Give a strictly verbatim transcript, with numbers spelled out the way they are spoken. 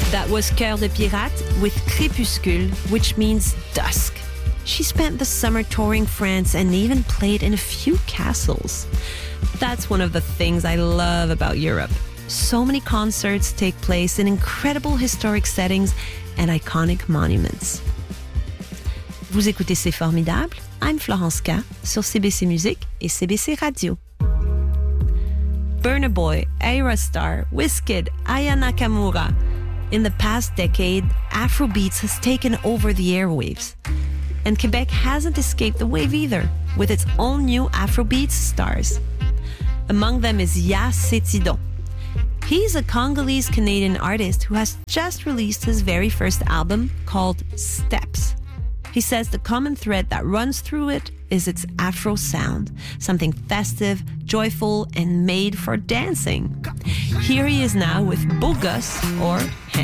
That was Cœur de Pirate with Crépuscule, which means dusk. She spent the summer touring France and even played in a few castles. That's one of the things I love about Europe. So many concerts take place in incredible historic settings and iconic monuments. Vous écoutez C'est Formidable? I'm Florence K sur C B C Musique et C B C Radio. Burna Boy, Aerostar, Wizkid, Aya Nakamura. In the past decade, Afrobeats has taken over the airwaves. And Quebec hasn't escaped the wave either, with its own new Afrobeats stars. Among them is Ya Setidon. He's a Congolese-Canadian artist who has just released his very first album called Steps. He says the common thread that runs through it is its Afro sound, something festive, joyful, and made for dancing. Here he is now with Beau Gosse, or